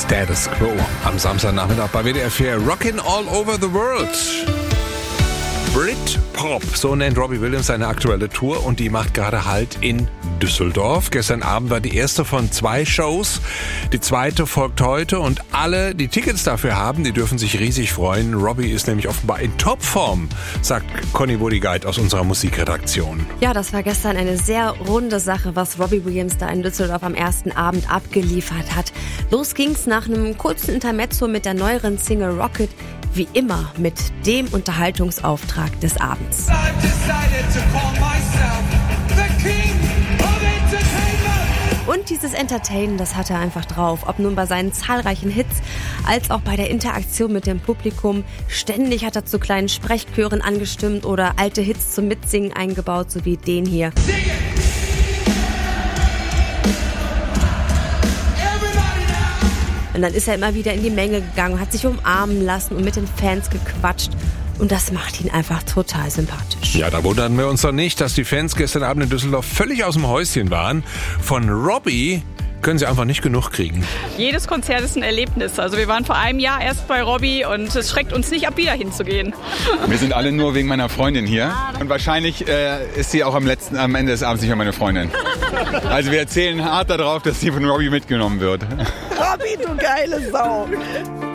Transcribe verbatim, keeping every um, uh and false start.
Status Quo am Samstagnachmittag bei W D R vier. Rockin' All Over the World. Britpop, so nennt Robbie Williams seine aktuelle Tour und die macht gerade Halt in Düsseldorf. Gestern Abend war die erste von zwei Shows. Die zweite folgt heute und alle, die Tickets dafür haben, die dürfen sich riesig freuen. Robbie ist nämlich offenbar in Topform, sagt Conny Bodigeit aus unserer Musikredaktion. Ja, das war gestern eine sehr runde Sache, was Robbie Williams da in Düsseldorf am ersten Abend abgeliefert hat. Los ging's nach einem kurzen Intermezzo mit der neueren Single Rocket, wie immer mit dem Unterhaltungsauftrag des Abends. Und dieses Entertainen, das hat er einfach drauf. Ob nun bei seinen zahlreichen Hits, als auch bei der Interaktion mit dem Publikum. Ständig hat er zu kleinen Sprechchören angestimmt oder alte Hits zum Mitsingen eingebaut, so wie den hier. Und dann ist er immer wieder in die Menge gegangen, hat sich umarmen lassen und mit den Fans gequatscht. Und das macht ihn einfach total sympathisch. Ja, da wundern wir uns doch nicht, dass die Fans gestern Abend in Düsseldorf völlig aus dem Häuschen waren. Von Robbie können sie einfach nicht genug kriegen. Jedes Konzert ist ein Erlebnis. Also wir waren vor einem Jahr erst bei Robbie und es schreckt uns nicht ab, wieder hinzugehen. Wir sind alle nur wegen meiner Freundin hier. Und wahrscheinlich äh, ist sie auch am letzten, am Ende des Abends nicht mehr meine Freundin. Also wir erzählen hart darauf, dass sie von Robbie mitgenommen wird. Robbie, du geile Sau.